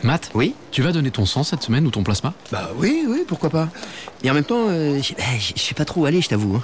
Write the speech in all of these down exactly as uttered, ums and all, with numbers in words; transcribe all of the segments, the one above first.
Matt ? Oui ? Tu vas donner ton sang cette semaine ou ton plasma ? Bah oui, oui, pourquoi pas. Et en même temps, euh, je je sais pas trop où aller, je t'avoue.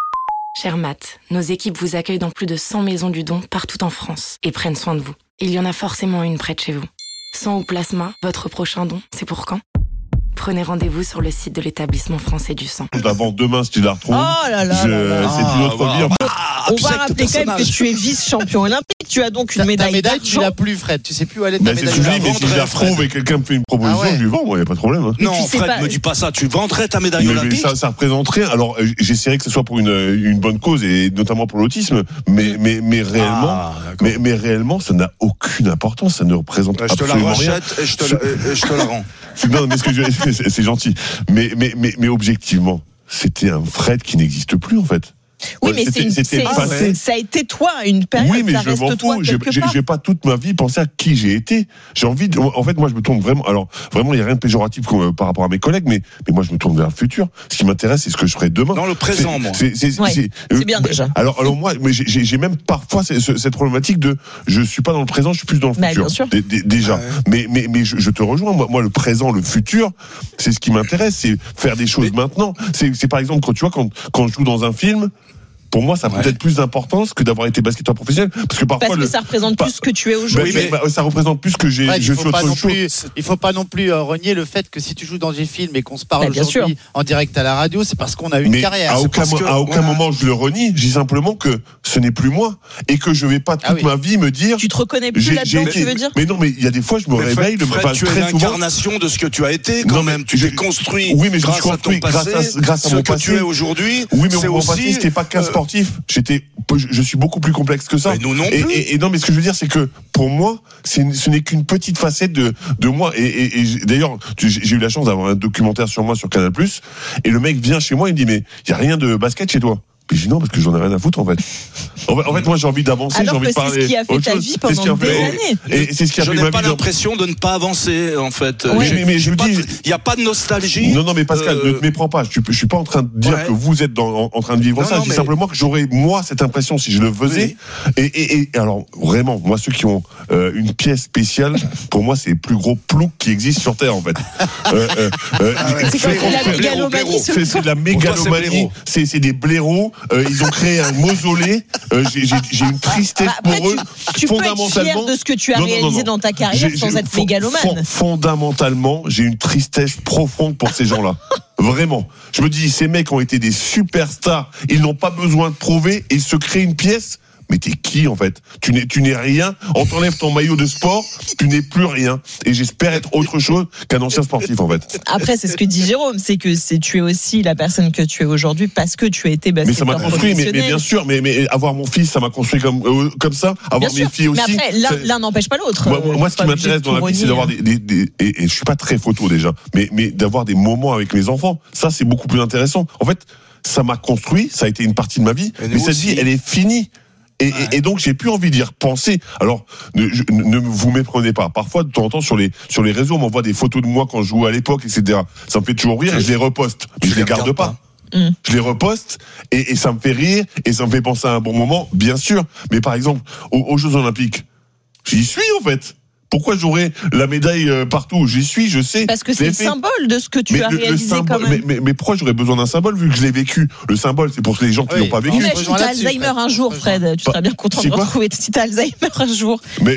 Cher Matt, nos équipes vous accueillent dans plus de cent maisons du don partout en France et prennent soin de vous. Il y en a forcément une près de chez vous. Sang ou plasma, votre prochain don, c'est pour quand ? Prenez rendez-vous sur le site de l'établissement français du sang. Je la vends demain si tu la retrouves. Oh là là Je... là là. C'est une autre Ah, vie. wow. On va rappeler quand même que tu es vice-champion olympique. Tu as donc une Ta, médaille, ta médaille, tu d'argent. l'as plus, Fred. Tu sais plus où elle est ta Mais c'est médaille. ce que je dis, Tu mais la si je la vendrais, retrouve Fred. et quelqu'un me fait une proposition, Ah ouais. je lui vends, moi, il n'y a pas de problème. Hein. Non, tu sais Fred, pas- me dis pas ça. Tu vendrais ta médaille Mais, mais olympique. ça, ça représente rien. Alors, euh, j'essaierai que ce soit pour une, une bonne cause et notamment pour l'autisme, mais, mais, mais réellement, Ah, d'accord. mais, mais réellement, ça n'a aucune importance. Ça ne représente Euh, je te la absolument rien. rachète et je te, la- euh, je te la rends. Non, mais ce que je, c'est, c'est gentil. Mais, mais, mais, mais objectivement, c'était un Fred qui n'existe plus en fait. Oui, Ouais, mais c'était- c'est, c'était c'est- le passé. ça a été toi une période. Oui, mais ça je reste m'en toi fous. J'ai, quelque j'ai, part. j'ai pas toute ma vie pensé à qui j'ai été. J'ai envie de, en fait, moi, je me tourne vraiment, alors, vraiment, il n'y a rien de péjoratif euh, par rapport à mes collègues, mais, mais moi, je me tourne vers le futur. Ce qui m'intéresse, c'est ce que je ferai demain. Dans le présent, C'est- moi. C'est, c'est, Ouais, c'est, c'est bien déjà. Alors, alors moi, mais j'ai, j'ai j'ai même parfois cette, cette problématique de, je suis pas dans le présent, je suis plus dans le Bah, futur. bien sûr. Dé- dé- Déjà. Ouais. Mais, mais, mais je, je te rejoins. Moi, moi, le présent, le futur, c'est ce qui m'intéresse. C'est faire des choses maintenant. C'est, c'est par exemple, quand tu vois, quand, quand je joue dans un film, pour moi, ça a Ouais. peut-être plus d'importance que d'avoir été basketteur professionnel. Parce que parfois, Parce que le- ça représente pas- plus ce que tu es bah, aujourd'hui. mais- bah, ça représente plus que j'ai, Fred, je il suis faut pas autre non chose. plus, il faut pas non plus euh, renier le fait que si tu joues dans des films et qu'on se parle Bah, bien aujourd'hui en direct à la radio, c'est parce qu'on a une Mais carrière. à C'est aucun, parce mo- que- à aucun voilà. moment je le renie. Je dis simplement que ce n'est plus moi et que je vais pas toute Ah oui. ma vie me dire. Tu te reconnais plus j'ai- là-dedans, j'ai tu été- veux dire ? Mais non, mais il y a des fois, je me Mais réveille, Fred, le Fred, enfin, tu es très souvent. l'incarnation de ce que tu as été quand Non, mais même. Tu j'ai- t'es construit. Oui, mais je me grâce suis à construit ton grâce à- passé, grâce à ce mon que passé. tu es aujourd'hui. Oui, mais c'est mon aussi, passé, c'était pas qu'un euh, sportif. J'étais, je, je suis beaucoup plus complexe que ça. Mais nous non Et, plus. et- et non, mais ce que je veux dire, c'est que pour moi, c'est, une- ce n'est qu'une petite facette de, de moi. Et, et- et j'ai- d'ailleurs, tu- j'ai j'ai eu la chance d'avoir un documentaire sur moi sur Canal+. Et le mec vient chez moi, il me dit, mais il y a rien de basket chez toi. Puis je dis non, parce que j'en ai rien à foutre en fait. En fait, en fait, moi j'ai envie d'avancer, j'ai Alors envie que de parler. c'est ce qui a fait autre ta chose. vie C'est ce qui a pendant des fait- années. Et c'est ce qui a Je fait n'ai ma pas vie. dans- l'impression de ne pas avancer, en fait. Oui, J'ai- mais- mais je j'ai vous pas dis- de- il n'y a pas de nostalgie. Non, non, mais Pascal, Euh, ne te méprends pas. Je, je suis pas en train de dire Ouais. que vous êtes dans- en, en train de vivre Non, ça. non, je dis mais- simplement que j'aurais, moi, cette impression si je le faisais. Et, et, et alors, vraiment, moi, ceux qui ont euh, une pièce spéciale, pour moi, c'est le plus gros plouc qui existe sur Terre, en fait. Euh, euh, euh, C'est quoi, fait- c'est la fait- mégalomanie, c'est, c'est de la Pour toi, c'est mégalomanie. blaireau. C'est, c'est des blaireaux. Euh, ils ont créé un mausolée. Euh, j'ai, j'ai, j'ai une tristesse Bah, après, pour eux. tu, tu peux être fier Fondamentalement. de ce que tu as Non, non, non, réalisé non. dans ta carrière J'ai- sans j'ai- être fon- mégalomane. fon- Fondamentalement, j'ai une tristesse profonde pour ces gens-là. Vraiment. Je me dis, ces mecs ont été des superstars. Ils n'ont pas besoin de prouver et ils se créent une pièce. Mais t'es qui en fait ? Tu n'es, tu n'es rien. On t'enlève ton maillot de sport, tu n'es plus rien. Et j'espère être autre chose qu'un ancien sportif en fait. Après, c'est ce que dit Jérôme, c'est que c'est, tu es aussi la personne que tu es aujourd'hui parce que tu as été Mais ça basketteur m'a construit, mais, mais professionnel. bien sûr. Mais, mais avoir mon fils, ça m'a construit comme euh, comme ça. Avoir Bien mes sûr. filles aussi. Mais après, l'un, c'est- l'un n'empêche pas l'autre. Moi, Euh, moi, ce pas qui obligé m'intéresse de dans la tout vie, c'est renier, d'avoir hein. des, des, des et, et je suis pas très photo déjà, mais, mais d'avoir des moments avec mes enfants. Ça, c'est beaucoup plus intéressant. En fait, ça m'a construit, ça a été une partie de ma vie, Et nous mais cette aussi. vie, elle est finie. Et, et, et donc j'ai plus envie d'y repenser. Alors ne, je- ne vous méprenez pas. Parfois de temps en temps sur les sur les réseaux on m'envoie des photos de moi quand je jouais à l'époque, et cetera. Ça me fait toujours rire et je les reposte. Mais je, Je les les garde regarde pas. pas. Mm. Je les reposte et, et ça me fait rire et ça me fait penser à un bon moment, bien sûr. Mais par exemple aux, aux Jeux Olympiques, j'y suis en fait. Pourquoi j'aurais la médaille euh, partout ? J'y suis, je sais. Parce que je c'est l'ai le fait. symbole de ce que tu Mais as le, le réalisé symbole, quand même. mais, mais, mais pourquoi j'aurais besoin d'un symbole vu que je l'ai vécu ? Le symbole, c'est pour les gens qui Oui. l'ont pas vécu. Je Imagine, rejoins t'as là-dessus, Alzheimer Fred. un jour, Je rejoins. Fred. Tu seras bien content C'est de quoi retrouver. Si t'as Alzheimer un jour, Mais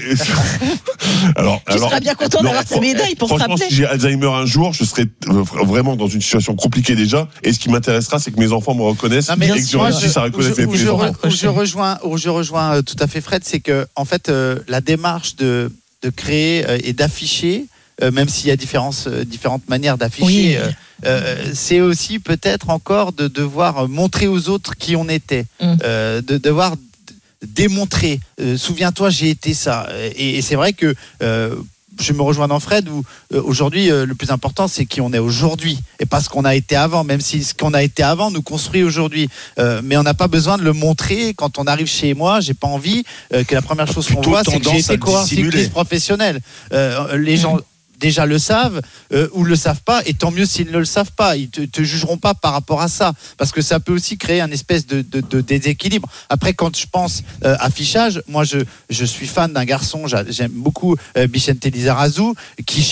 alors, tu alors, seras bien content non, d'avoir ta fran- médaille pour te franchement, rappeler. si j'ai Alzheimer un jour, je serai euh, vraiment dans une situation compliquée déjà. Et ce qui m'intéressera, c'est que mes enfants me reconnaissent Non, mais et bien que je sûr, réussisse à où reconnaître je, mes où je mes re- enfants. où je rejoins, où je rejoins euh, tout à fait Fred, c'est que en fait euh, la démarche de de créer euh, et d'afficher, euh, même s'il y a différentes euh, différentes manières d'afficher, Oui. euh, euh, c'est aussi peut-être encore de devoir montrer aux autres qui on était, Mm. euh, de devoir d- démontrer. Euh, souviens-toi, j'ai été ça. Et, et c'est vrai que euh, je me rejoins dans Fred où euh, aujourd'hui euh, le plus important c'est qui on est aujourd'hui et pas ce qu'on a été avant, même si ce qu'on a été avant nous construit aujourd'hui. Euh, mais on n'a pas besoin de le montrer. Quand on arrive chez moi, j'ai pas envie euh, que la première chose qu'on Plutôt voit c'est que tendance j'ai à été le coureur dissimuler. cycliste professionnel. Euh, les gens déjà le savent euh, ou le savent pas, et tant mieux s'ils ne le savent pas. Ils te, te jugeront pas par rapport à ça, parce que ça peut aussi créer un espèce de, de, de déséquilibre. Après, quand je pense euh, affichage, moi je, je suis fan d'un garçon, j'a- j'aime beaucoup euh, Bicente Lizarazu, qui